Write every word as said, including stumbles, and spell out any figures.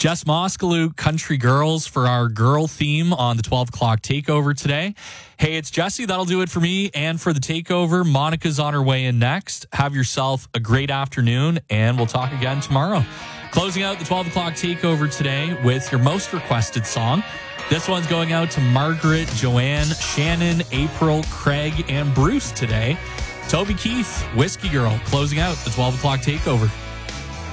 Jess Moskaloo, Country Girls for our girl theme on the twelve o'clock takeover today. Hey, it's Jesse. That'll do it for me and for the takeover. Monica's on her way in next. Have yourself a great afternoon, and we'll talk again tomorrow. Closing out the twelve o'clock takeover today with your most requested song. This one's going out to Margaret, Joanne, Shannon, April, Craig, and Bruce today. Toby Keith, Whiskey Girl, closing out the twelve o'clock takeover.